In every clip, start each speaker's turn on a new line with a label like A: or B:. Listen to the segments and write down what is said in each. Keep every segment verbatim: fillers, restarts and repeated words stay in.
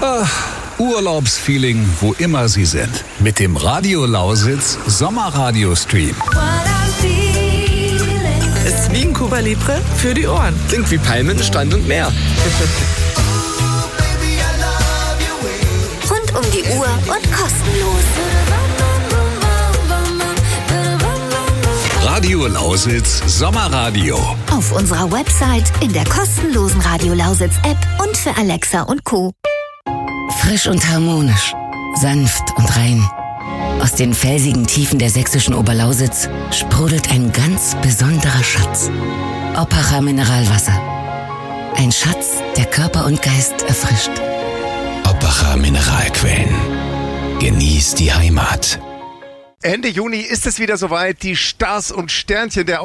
A: Ach, Urlaubsfeeling, wo immer Sie sind. Mit dem Radio Lausitz Sommerradio-Stream.
B: Ist wie ein Cuba Libre für die Ohren.
C: Klingt wie Palmen, Strand und Meer.
D: Rund um die Uhr und kostenlos.
A: Radio Lausitz Sommerradio.
D: Auf unserer Website, in der kostenlosen Radio Lausitz App und für Alexa und Co.
E: Frisch und harmonisch, sanft und rein. Aus den felsigen Tiefen der sächsischen Oberlausitz sprudelt ein ganz besonderer Schatz. Oppacher Mineralwasser. Ein Schatz, der Körper und Geist erfrischt.
F: Oppacher Mineralquellen. Genieß die Heimat.
G: Ende Juni ist es wieder soweit. Die Stars und Sternchen der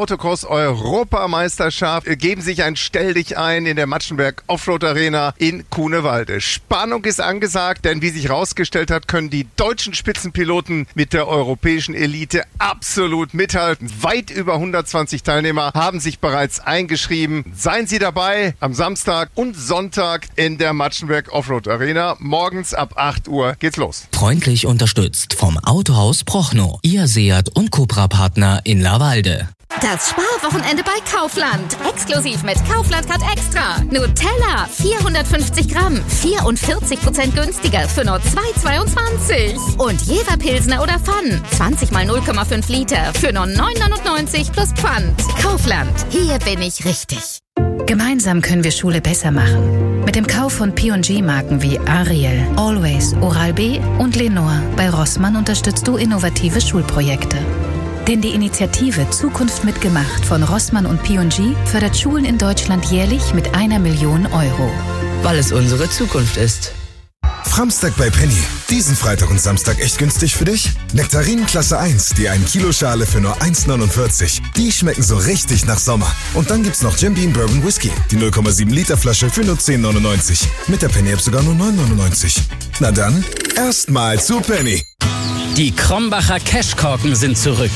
G: Autocross-Europameisterschaft geben sich ein Stelldichein in der Matschenberg Offroad Arena in Kuhnewalde. Spannung ist angesagt, denn wie sich herausgestellt hat, können die deutschen Spitzenpiloten mit der europäischen Elite absolut mithalten. Weit über hundertzwanzig Teilnehmer haben sich bereits eingeschrieben. Seien Sie dabei am Samstag und Sonntag in der Matschenberg Offroad Arena. Morgens ab acht Uhr geht's los.
H: Freundlich unterstützt vom Autohaus Prochnow. Ihr Seat und Cupra-Partner in Lavalde.
I: Das Sparwochenende bei Kaufland. Exklusiv mit Kaufland Card Extra. Nutella vierhundertfünfzig Gramm, vierundvierzig Prozent günstiger für nur zwei Euro zweiundzwanzig. Und Jever Pilsner oder Pfann, zwanzig mal null Komma fünf Liter für nur neun Euro neunundneunzig plus Pfand. Kaufland, hier bin ich richtig.
J: Gemeinsam können wir Schule besser machen. Mit dem Kauf von P und G-Marken wie Ariel, Always, Oral-B und Lenore bei Rossmann unterstützt du innovative Schulprojekte. Denn die Initiative Zukunft mitgemacht von Rossmann und P und G fördert Schulen in Deutschland jährlich mit einer Million Euro.
C: Weil es unsere Zukunft ist.
K: Framstag bei Penny. Diesen Freitag und Samstag echt günstig für dich? Nektarinen Klasse eins, die ein Kilo Schale für nur eins Euro neunundvierzig. Die schmecken so richtig nach Sommer. Und dann gibt's noch Jim Beam Bourbon Whisky, die null Komma sieben Liter Flasche für nur zehn Euro neunundneunzig. Mit der Penny App sogar nur neun Euro neunundneunzig. Na dann, erstmal zu Penny.
L: Die Krombacher Cashkorken sind zurück.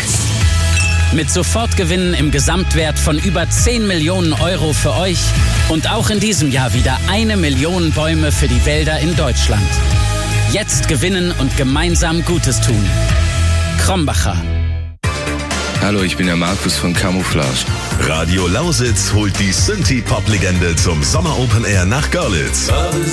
L: Mit Sofortgewinnen im Gesamtwert von über zehn Millionen Euro für euch und auch in diesem Jahr wieder eine Million Bäume für die Wälder in Deutschland. Jetzt gewinnen und gemeinsam Gutes tun. Krombacher.
M: Hallo, ich bin der Markus von Camouflage.
N: Radio Lausitz holt die Synthie-Pop-Legende zum Sommer Open Air nach Görlitz.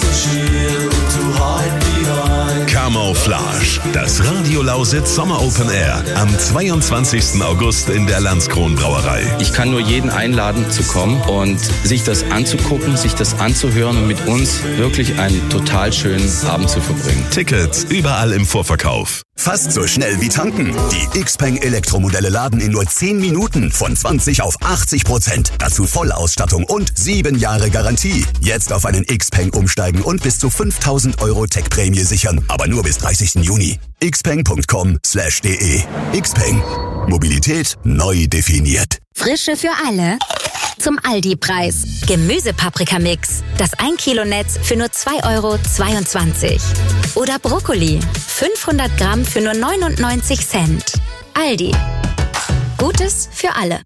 N: Camouflage, das Radio Lausitz Sommer Open Air am zweiundzwanzigsten August in der Landskron Brauerei.
M: Ich kann nur jeden einladen zu kommen und sich das anzugucken, sich das anzuhören und mit uns wirklich einen total schönen Abend zu verbringen.
N: Tickets überall im Vorverkauf.
O: Fast so schnell wie tanken. Die Xpeng Elektromodelle laden in nur zehn Minuten von zwanzig auf achtzig Prozent. Dazu Vollausstattung und sieben Jahre Garantie. Jetzt auf einen Xpeng umsteigen und bis zu fünftausend Euro Tech-Prämie sichern. Aber nur bis dreißigsten Juni. xpeng punkt com slash de. Xpeng. Mobilität neu definiert.
D: Frische für alle. Zum Aldi-Preis. Gemüsepaprikamix. Das ein Kilo Netz für nur zwei Euro zweiundzwanzig. Oder Brokkoli. fünfhundert Gramm für nur neunundneunzig Cent. Aldi. Gutes für alle.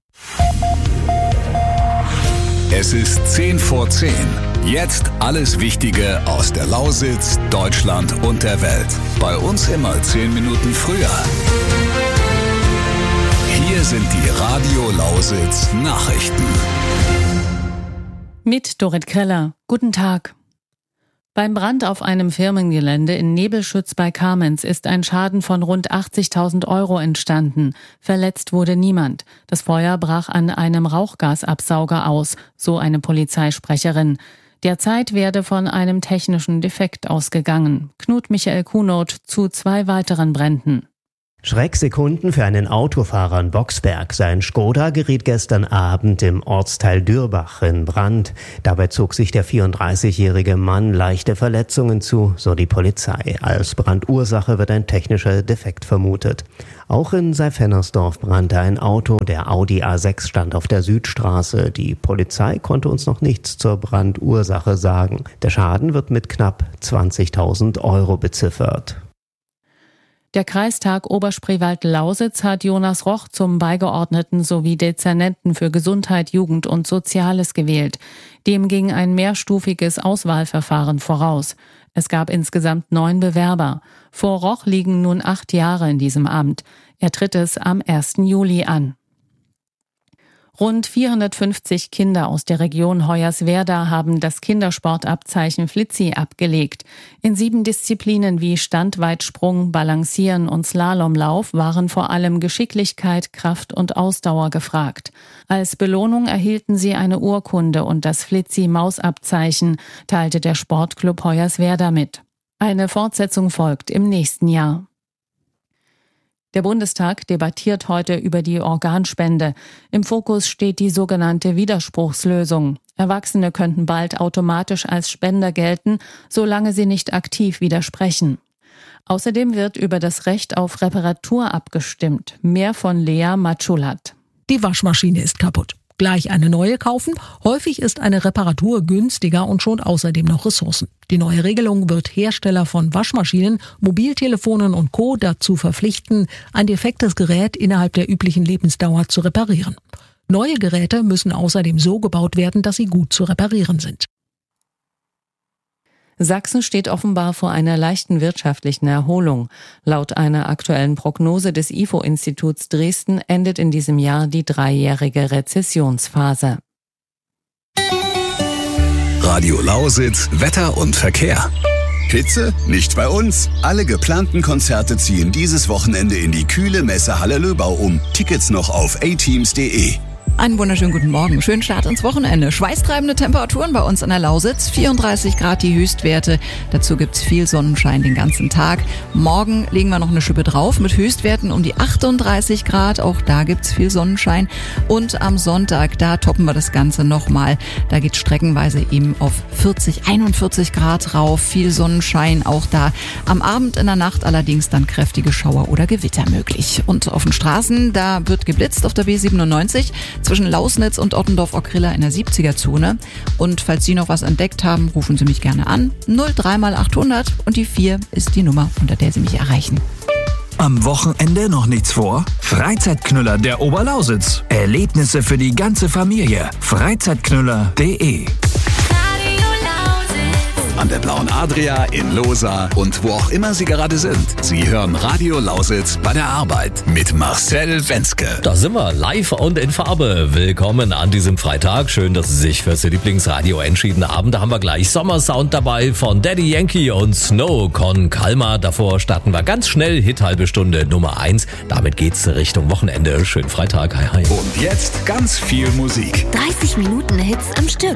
A: Es ist zehn vor zehn. Jetzt alles Wichtige aus der Lausitz, Deutschland und der Welt. Bei uns immer zehn Minuten früher. Hier sind die Radio Lausitz Nachrichten.
P: Mit Dorit Keller. Guten Tag. Beim Brand auf einem Firmengelände in Nebelschütz bei Kamenz ist ein Schaden von rund achtzigtausend Euro entstanden. Verletzt wurde niemand. Das Feuer brach an einem Rauchgasabsauger aus, so eine Polizeisprecherin. Derzeit werde von einem technischen Defekt ausgegangen. Knut Michael Kuhnot zu zwei weiteren Bränden.
Q: Schrecksekunden für einen Autofahrer in Boxberg. Sein Skoda geriet gestern Abend im Ortsteil Dürbach in Brand. Dabei zog sich der vierunddreißigjährige Mann leichte Verletzungen zu, so die Polizei. Als Brandursache wird ein technischer Defekt vermutet. Auch in Seifennersdorf brannte ein Auto. Der Audi A sechs stand auf der Südstraße. Die Polizei konnte uns noch nichts zur Brandursache sagen. Der Schaden wird mit knapp zwanzigtausend Euro beziffert.
P: Der Kreistag Oberspreewald-Lausitz hat Jonas Roch zum Beigeordneten sowie Dezernenten für Gesundheit, Jugend und Soziales gewählt. Dem ging ein mehrstufiges Auswahlverfahren voraus. Es gab insgesamt neun Bewerber. Vor Roch liegen nun acht Jahre in diesem Amt. Er tritt es am ersten Juli an. Rund vierhundertfünfzig Kinder aus der Region Hoyerswerda haben das Kindersportabzeichen Flitzi abgelegt. In sieben Disziplinen wie Standweitsprung, Balancieren und Slalomlauf waren vor allem Geschicklichkeit, Kraft und Ausdauer gefragt. Als Belohnung erhielten sie eine Urkunde und das Flitzi-Mausabzeichen, teilte der Sportclub Hoyerswerda mit. Eine Fortsetzung folgt im nächsten Jahr. Der Bundestag debattiert heute über die Organspende. Im Fokus steht die sogenannte Widerspruchslösung. Erwachsene könnten bald automatisch als Spender gelten, solange sie nicht aktiv widersprechen. Außerdem wird über das Recht auf Reparatur abgestimmt. Mehr von Lea Matschulat.
R: Die Waschmaschine ist kaputt. Gleich eine neue kaufen? Häufig ist eine Reparatur günstiger und schont außerdem noch Ressourcen. Die neue Regelung wird Hersteller von Waschmaschinen, Mobiltelefonen und Co. dazu verpflichten, ein defektes Gerät innerhalb der üblichen Lebensdauer zu reparieren. Neue Geräte müssen außerdem so gebaut werden, dass sie gut zu reparieren sind.
P: Sachsen steht offenbar vor einer leichten wirtschaftlichen Erholung. Laut einer aktuellen Prognose des I F O-Instituts Dresden endet in diesem Jahr die dreijährige Rezessionsphase.
A: Radio Lausitz, Wetter und Verkehr.
O: Hitze? Nicht bei uns. Alle geplanten Konzerte ziehen dieses Wochenende in die kühle Messehalle Löbau um. Tickets noch auf a teams punkt de.
S: Einen wunderschönen guten Morgen. Schönen Start ins Wochenende. Schweißtreibende Temperaturen bei uns an der Lausitz. vierunddreißig Grad die Höchstwerte. Dazu gibt's viel Sonnenschein den ganzen Tag. Morgen legen wir noch eine Schippe drauf mit Höchstwerten um die achtunddreißig Grad. Auch da gibt's viel Sonnenschein. Und am Sonntag, da toppen wir das Ganze nochmal. Da geht's streckenweise eben auf vierzig, einundvierzig Grad rauf. Viel Sonnenschein auch da. Am Abend in der Nacht allerdings dann kräftige Schauer oder Gewitter möglich. Und auf den Straßen, da wird geblitzt auf der B siebenundneunzig. Zwischen Lausnitz und Ottendorf-Ockrilla in der siebziger-Zone. Und falls Sie noch was entdeckt haben, rufen Sie mich gerne an. null drei mal achthundert und die vier ist die Nummer, unter der Sie mich erreichen.
T: Am Wochenende noch nichts vor? Freizeitknüller der Oberlausitz. Erlebnisse für die ganze Familie. freizeitknüller punkt de.
A: An der Blauen Adria, in Losa und wo auch immer Sie gerade sind. Sie hören Radio Lausitz bei der Arbeit mit Marcel Wenzke.
U: Da sind wir, live und in Farbe. Willkommen an diesem Freitag. Schön, dass Sie sich fürs Lieblingsradio entschieden haben. Da haben wir gleich Sommersound dabei von Daddy Yankee und Snow con Calma. Davor starten wir ganz schnell Hit halbe Stunde Nummer eins. Damit geht's Richtung Wochenende. Schönen Freitag. Hi, hi.
A: Und jetzt ganz viel Musik.
V: dreißig Minuten Hits am Stück.